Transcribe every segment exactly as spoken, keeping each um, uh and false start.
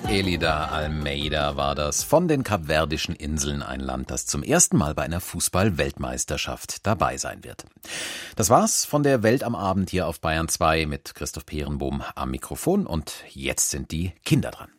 Elida Almeida war das von den Kapverdischen Inseln, ein Land, das zum ersten Mal bei einer Fußball-Weltmeisterschaft dabei sein wird. Das war's von der Welt am Abend hier auf Bayern zwei mit Christoph Peerenbohm am Mikrofon und jetzt sind die Kinder dran.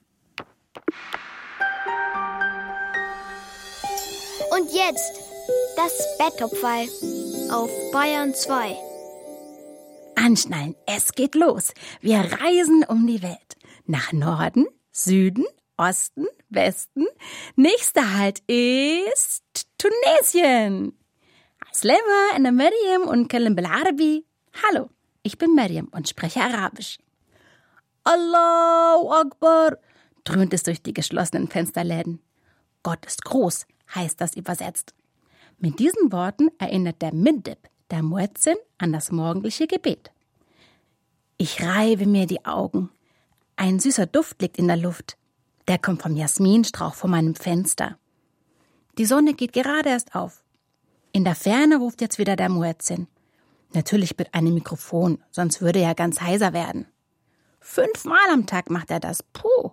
Und jetzt das Bettopferl auf Bayern zwei. Anschnallen, es geht los. Wir reisen um die Welt. Nach Norden, Süden, Osten, Westen. Nächster Halt ist Tunesien. Aslama, ana Maryam und kallam bil Arabi. Hallo, ich bin Maryam und spreche Arabisch. Allahu Akbar, dröhnt es durch die geschlossenen Fensterläden. Gott ist groß, heißt das übersetzt. Mit diesen Worten erinnert der Mindib, der Muezzin, an das morgendliche Gebet. Ich reibe mir die Augen. Ein süßer Duft liegt in der Luft. Der kommt vom Jasminstrauch vor meinem Fenster. Die Sonne geht gerade erst auf. In der Ferne ruft jetzt wieder der Muezzin. Natürlich mit einem Mikrofon, sonst würde er ganz heiser werden. Fünfmal am Tag macht er das. Puh.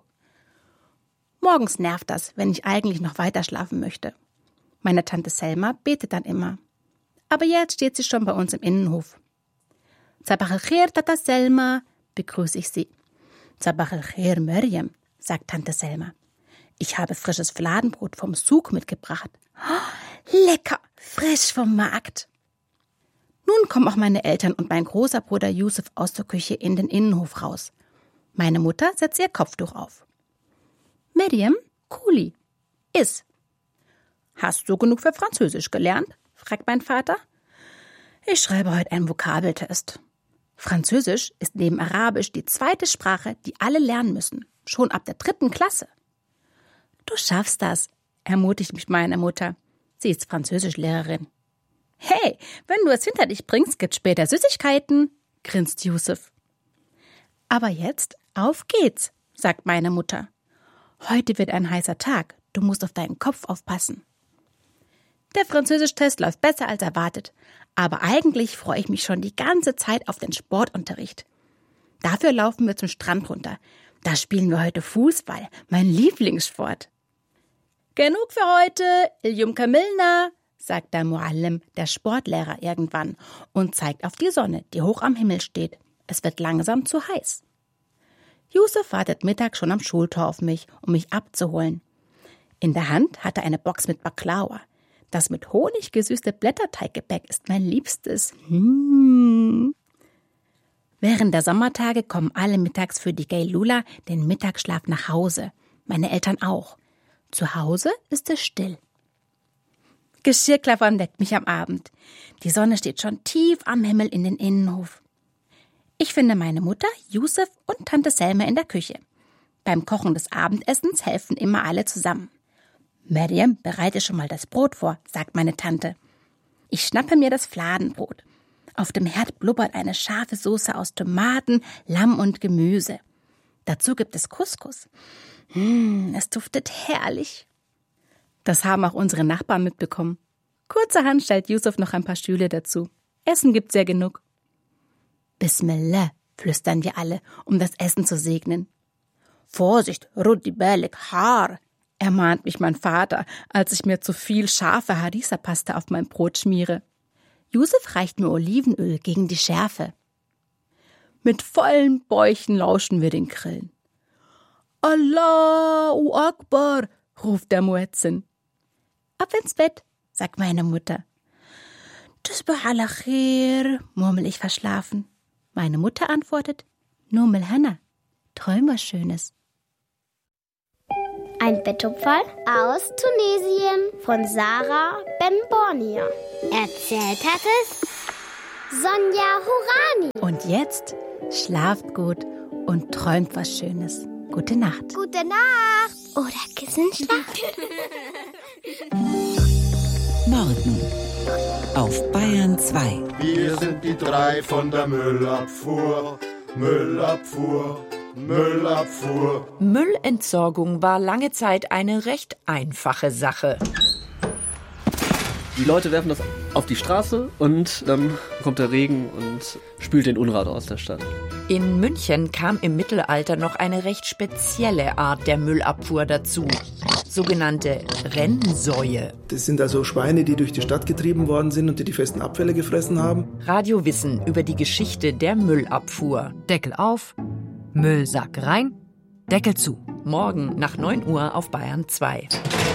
Morgens nervt das, wenn ich eigentlich noch weiter schlafen möchte. Meine Tante Selma betet dann immer. Aber jetzt steht sie schon bei uns im Innenhof. Sabach al-Khair, Tata Selma, begrüße ich sie. Sabach al-Khair, Maryam, sagt Tante Selma. Ich habe frisches Fladenbrot vom Souk mitgebracht. Oh, lecker, frisch vom Markt. Nun kommen auch meine Eltern und mein großer Bruder Yusuf aus der Küche in den Innenhof raus. Meine Mutter setzt ihr Kopftuch auf. Maryam, Kuli, iss. Hast du genug für Französisch gelernt? Fragt mein Vater. Ich schreibe heute einen Vokabeltest. Französisch ist neben Arabisch die zweite Sprache, die alle lernen müssen. Schon ab der dritten Klasse. Du schaffst das, ermutigt mich meine Mutter. Sie ist Französischlehrerin. Hey, wenn du es hinter dich bringst, gibt's später Süßigkeiten, grinst Yusuf. Aber jetzt auf geht's, sagt meine Mutter. Heute wird ein heißer Tag. Du musst auf deinen Kopf aufpassen. Der Französisch-Test läuft besser als erwartet. Aber eigentlich freue ich mich schon die ganze Zeit auf den Sportunterricht. Dafür laufen wir zum Strand runter. Da spielen wir heute Fußball, mein Lieblingssport. Genug für heute, Iljum Kamilna, sagt der Muallim, der Sportlehrer, irgendwann und zeigt auf die Sonne, die hoch am Himmel steht. Es wird langsam zu heiß. Yusuf wartet mittags schon am Schultor auf mich, um mich abzuholen. In der Hand hat er eine Box mit Baklawa. Das mit Honig gesüßte Blätterteiggebäck ist mein Liebstes. Hm. Während der Sommertage kommen alle mittags für die Geilula den Mittagsschlaf nach Hause. Meine Eltern auch. Zu Hause ist es still. Geschirrklappern weckt mich am Abend. Die Sonne steht schon tief am Himmel in den Innenhof. Ich finde meine Mutter, Yusuf und Tante Selma in der Küche. Beim Kochen des Abendessens helfen immer alle zusammen. Maryam, bereite schon mal das Brot vor, sagt meine Tante. Ich schnappe mir das Fladenbrot. Auf dem Herd blubbert eine scharfe Soße aus Tomaten, Lamm und Gemüse. Dazu gibt es Couscous. Mmh, es duftet herrlich. Das haben auch unsere Nachbarn mitbekommen. Kurzerhand stellt Yusuf noch ein paar Stühle dazu. Essen gibt's ja genug. Bismillah, flüstern wir alle, um das Essen zu segnen. Vorsicht, Rudi Balik Haar, ermahnt mich mein Vater, als ich mir zu viel scharfe Harissa-Paste auf mein Brot schmiere. Yusuf reicht mir Olivenöl gegen die Schärfe. Mit vollen Bäuchen lauschen wir den Grillen. Allahu Akbar, ruft der Muezzin. Ab ins Bett, sagt meine Mutter. Tusbah ala khair, murmel ich verschlafen. Meine Mutter antwortet, Numel Hanna, träum was Schönes. Ein Bettopferl aus Tunesien von Sarah Ben-Bornia. Erzählt hat es Sonja Horani. Und jetzt schlaft gut und träumt was Schönes. Gute Nacht. Gute Nacht. Oder Kissenschlacht. Morgen auf Bayern zwei. Wir sind die drei von der Müllabfuhr. Müllabfuhr. Müllabfuhr. Müllentsorgung war lange Zeit eine recht einfache Sache. Die Leute werfen das auf die Straße und dann kommt der Regen und spült den Unrat aus der Stadt. In München kam im Mittelalter noch eine recht spezielle Art der Müllabfuhr dazu. Sogenannte Rennsäue. Das sind also Schweine, die durch die Stadt getrieben worden sind und die die festen Abfälle gefressen haben. Radiowissen über die Geschichte der Müllabfuhr. Deckel auf, Müllsack rein, Deckel zu. Morgen nach neun Uhr auf Bayern zwei.